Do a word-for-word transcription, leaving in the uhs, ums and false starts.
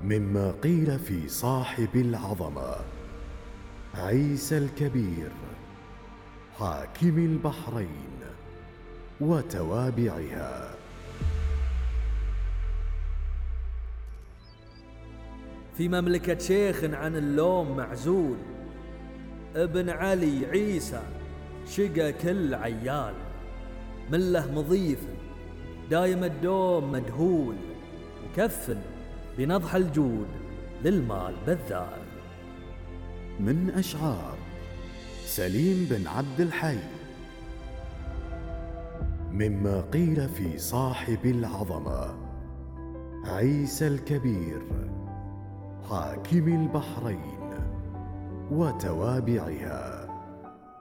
مما قيل في صاحب العظمة عيسى الكبير حاكم البحرين وتوابعها. في مملكة شيخ عن اللوم معزول، ابن علي عيسى شقى كل عيال، من له مضيف دايم الدوم مدهول، وكفل بنضح الجود للمال بذال. من أشعار سليم بن عبد الحي. مما قيل في صاحب العظمة عيسى الكبير حاكم البحرين وتوابعها.